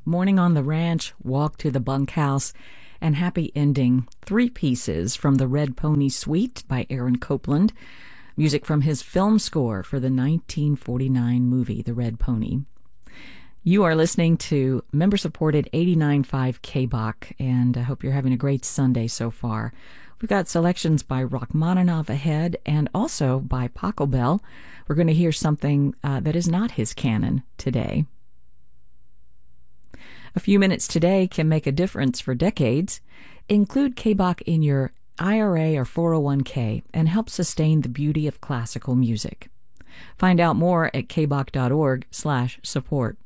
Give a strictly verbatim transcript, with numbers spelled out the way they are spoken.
Morning on the Ranch, Walk to the Bunkhouse, and Happy Ending, three pieces from the Red Pony Suite by Aaron Copland, music from his film score for the nineteen forty-nine movie The Red Pony. You are listening to member-supported eighty-nine point five K B O C, and I hope you're having a great Sunday so far. We've got selections by Rachmaninoff ahead, and also by Pachelbel. We're going to hear something uh, that is not his canon today. A few minutes today can make a difference for decades. Include K B O C in your I R A or four oh one k and help sustain the beauty of classical music. Find out more at kboc.org slash support.